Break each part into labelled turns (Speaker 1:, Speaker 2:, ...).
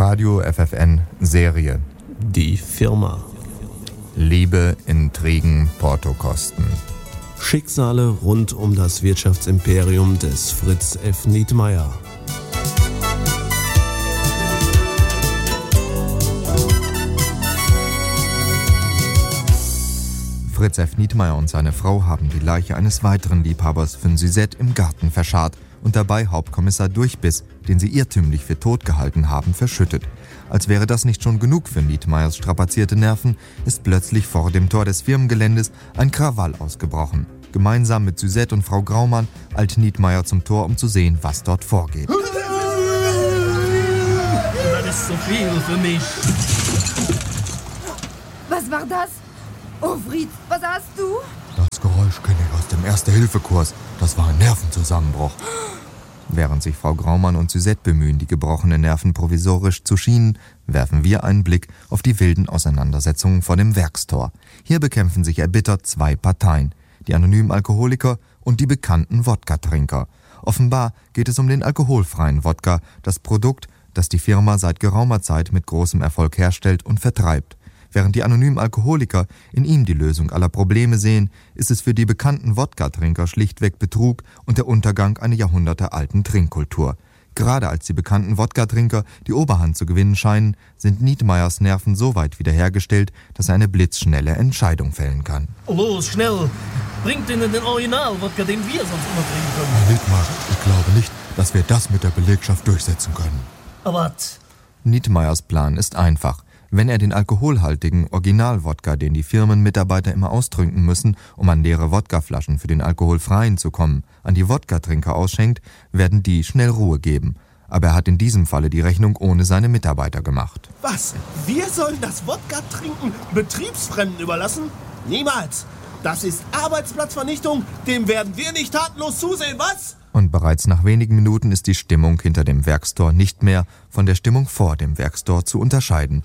Speaker 1: Radio FFN Serie.
Speaker 2: Die Firma.
Speaker 1: Liebe, Intrigen, Portokosten.
Speaker 2: Schicksale rund um das Wirtschaftsimperium des Fritz F. Nietmeyer.
Speaker 1: Fritz F. Nietmeyer und seine Frau haben die Leiche eines weiteren Liebhabers von Suzette im Garten verscharrt und dabei Hauptkommissar Durchbiss, den sie irrtümlich für tot gehalten haben, verschüttet. Als wäre das nicht schon genug für Nietmeyers strapazierte Nerven, ist plötzlich vor dem Tor des Firmengeländes ein Krawall ausgebrochen. Gemeinsam mit Suzette und Frau Graumann eilt Nietmeyer zum Tor, um zu sehen, was dort vorgeht.
Speaker 3: Das ist so viel für mich.
Speaker 4: Was war das? Oh, Fried, was hast du?
Speaker 1: Das Geräusch kenne ich aus dem Erste-Hilfe-Kurs. Das war ein Nervenzusammenbruch. Während sich Frau Graumann und Suzette bemühen, die gebrochenen Nerven provisorisch zu schienen, werfen wir einen Blick auf die wilden Auseinandersetzungen vor dem Werkstor. Hier bekämpfen sich erbittert zwei Parteien: die anonymen Alkoholiker und die bekannten Wodka-Trinker. Offenbar geht es um den alkoholfreien Wodka, das Produkt, das die Firma seit geraumer Zeit mit großem Erfolg herstellt und vertreibt. Während die anonymen Alkoholiker in ihm die Lösung aller Probleme sehen, ist es für die bekannten Wodka-Trinker schlichtweg Betrug und der Untergang einer jahrhundertealten Trinkkultur. Gerade als die bekannten Wodka-Trinker die Oberhand zu gewinnen scheinen, sind Nietmeyers Nerven so weit wiederhergestellt, dass er eine blitzschnelle Entscheidung fällen kann.
Speaker 3: Los, schnell! Bringt ihnen den Original-Wodka, den wir sonst immer trinken können.
Speaker 1: Herr Nietmeyer, ich glaube nicht, dass wir das mit der Belegschaft durchsetzen können.
Speaker 3: Aber was?
Speaker 1: Nietmeyers Plan ist einfach. Wenn er den alkoholhaltigen Original-Wodka, den die Firmenmitarbeiter immer austrinken müssen, um an leere Wodkaflaschen für den alkoholfreien zu kommen, an die Wodka-Trinker ausschenkt, werden die schnell Ruhe geben. Aber er hat in diesem Falle die Rechnung ohne seine Mitarbeiter gemacht.
Speaker 5: Was? Wir sollen das Wodka-Trinken Betriebsfremden überlassen? Niemals! Das ist Arbeitsplatzvernichtung, dem werden wir nicht tatenlos zusehen, was?
Speaker 1: Und bereits nach wenigen Minuten ist die Stimmung hinter dem Werkstor nicht mehr von der Stimmung vor dem Werkstor zu unterscheiden.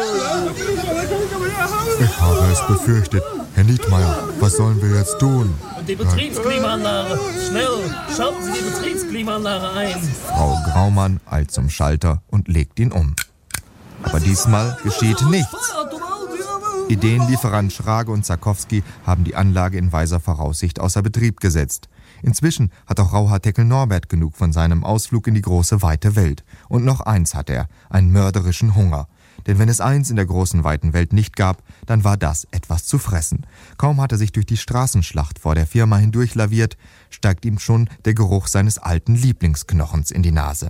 Speaker 1: Ich habe es befürchtet. Herr Nietmeyer, was sollen wir jetzt tun?
Speaker 3: Und die Betriebsklimaanlage. Schnell, schalten Sie die Betriebsklimaanlage ein.
Speaker 1: Frau Graumann eilt zum Schalter und legt ihn um. Aber diesmal geschieht nichts. Ideenlieferant Schrage und Zakowski haben die Anlage in weiser Voraussicht außer Betrieb gesetzt. Inzwischen hat auch Rauharteckel Norbert genug von seinem Ausflug in die große, weite Welt. Und noch eins hat er: einen mörderischen Hunger. Denn wenn es eins in der großen, weiten Welt nicht gab, dann war das etwas zu fressen. Kaum hat er sich durch die Straßenschlacht vor der Firma hindurchlaviert, steigt ihm schon der Geruch seines alten Lieblingsknochens in die Nase.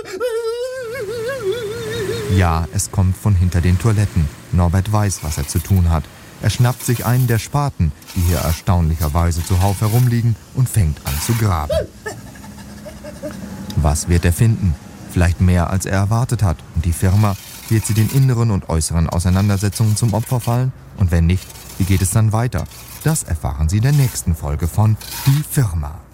Speaker 1: Ja, es kommt von hinter den Toiletten. Norbert weiß, was er zu tun hat. Er schnappt sich einen der Spaten, die hier erstaunlicherweise zuhauf herumliegen, und fängt an zu graben. Was wird er finden? Vielleicht mehr, als er erwartet hat. Und die Firma, wird sie den inneren und äußeren Auseinandersetzungen zum Opfer fallen? Und wenn nicht, wie geht es dann weiter? Das erfahren Sie in der nächsten Folge von Die Firma.